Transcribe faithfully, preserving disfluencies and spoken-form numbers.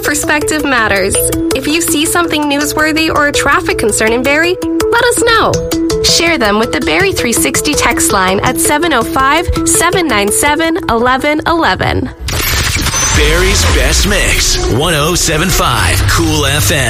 Your perspective matters. If you see something newsworthy or a traffic concern in Barrie, let us know. Share them with the Barrie three sixty text line at seven oh five, seven nine seven, one one one one. Barrie's Best Mix, one oh seven point five Cool F M.